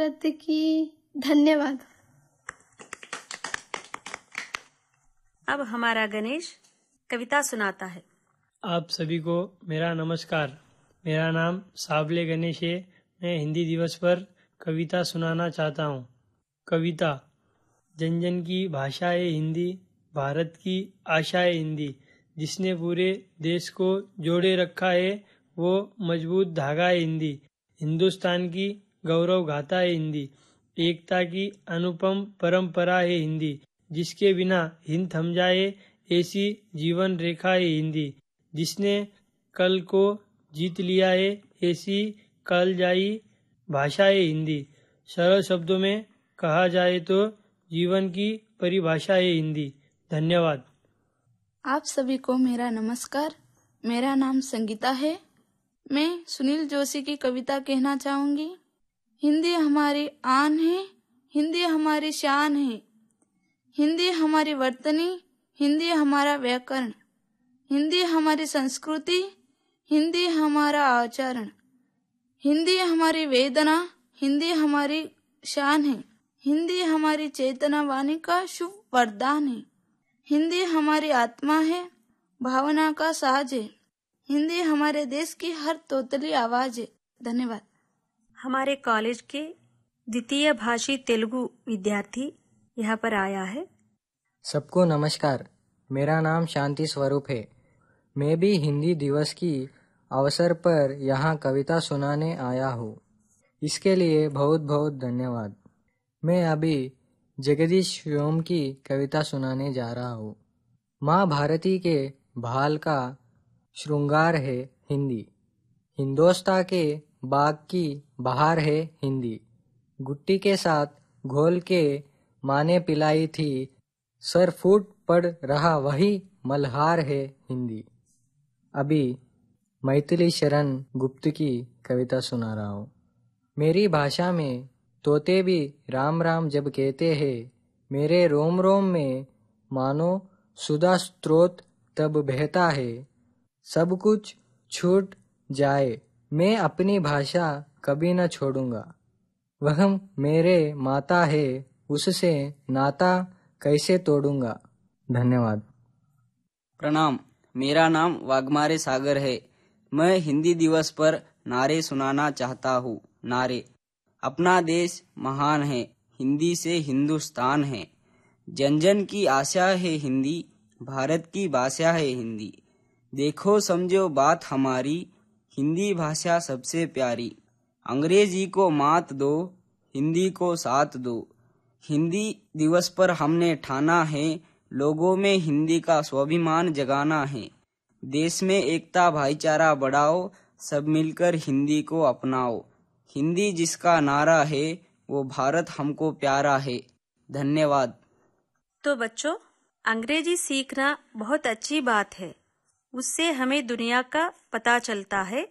की धन्यवाद। अब हमारा गणेश कविता सुनाता है। आप सभी को मेरा नमस्कार। मेरा नाम साबले गणेश है। मैं हिंदी दिवस पर कविता सुनाना चाहता हूँ। कविता। जन जन की भाषा है हिंदी, भारत की आशा है हिंदी। जिसने पूरे देश को जोड़े रखा है वो मजबूत धागा है हिंदी। हिंदुस्तान की गौरव गाथा है हिंदी। एकता की अनुपम परंपरा है हिंदी। जिसके बिना हिंद थम जाए ऐसी जीवन रेखा है हिंदी। जिसने कल को जीत लिया है ऐसी कालजयी भाषा है हिंदी। सरल शब्दों में कहा जाए तो जीवन की परिभाषा है हिंदी। धन्यवाद। आप सभी को मेरा नमस्कार। मेरा नाम संगीता है। मैं सुनील जोशी की कविता कहना चाहूंगी। हिंदी हमारी आन है, हिंदी हमारी शान है। हिंदी हमारी वर्तनी, हिंदी हमारा व्याकरण। हिंदी हमारी संस्कृति, हिंदी हमारा आचरण। हिंदी हमारी वेदना, हिंदी हमारी शान है। हिंदी हमारी चेतना वाणी का शुभ वरदान है। हिंदी हमारी आत्मा है, भावना का साज है। हिंदी हमारे देश की हर तोतली आवाज है। धन्यवाद। हमारे कॉलेज के द्वितीय भाषी तेलुगु विद्यार्थी यहाँ पर आया है। सबको नमस्कार। मेरा नाम शांति स्वरूप है। मैं भी हिंदी दिवस की अवसर पर यहाँ कविता सुनाने आया हूँ। इसके लिए बहुत बहुत धन्यवाद। मैं अभी जगदीश व्योम की कविता सुनाने जा रहा हूँ। माँ भारती के भाल का श्रृंगार है हिंदी। हिंदोस्तां के बाग की बहार है हिंदी। गुट्टी के साथ घोल के माँ ने पिलाई थी, सर फूट पड़ रहा वही मल्हार है हिंदी। अभी मैथिली शरण गुप्त की कविता सुना रहा हूँ। मेरी भाषा में तोते भी राम राम जब कहते हैं, मेरे रोम रोम में मानो सुधा स्रोत तब बहता है। सब कुछ छूट जाए मैं अपनी भाषा कभी न छोड़ूंगा। वह मेरे माता है, उससे नाता कैसे तोड़ूंगा। धन्यवाद। प्रणाम। मेरा नाम वाघमारे सागर है। मैं हिंदी दिवस पर नारे सुनाना चाहता हूँ। नारे। अपना देश महान है, हिंदी से हिंदुस्तान है। जन जन की आशा है हिंदी, भारत की भाषा है हिंदी। देखो समझो बात हमारी, हिंदी भाषा सबसे प्यारी। अंग्रेजी को मात दो, हिंदी को साथ दो। हिंदी दिवस पर हमने ठाना है, लोगों में हिंदी का स्वाभिमान जगाना है। देश में एकता भाईचारा बढ़ाओ, सब मिलकर हिंदी को अपनाओ। हिंदी जिसका नारा है वो भारत हमको प्यारा है। धन्यवाद। तो बच्चों, अंग्रेजी सीखना बहुत अच्छी बात है। उससे हमें दुनिया का पता चलता है।